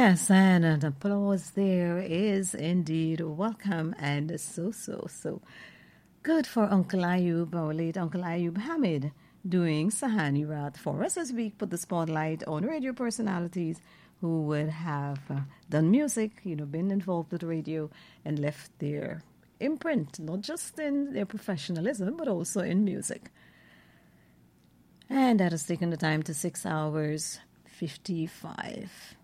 Yes, and an applause there is indeed welcome and so good for Uncle Ayub, our late Uncle Ayub Hamid, doing Sahani Rat for us this week. Put the spotlight on radio personalities who would have done music, been involved with radio and left their imprint, not just in their professionalism, but also in music. And that has taken the time to 6 hours 55.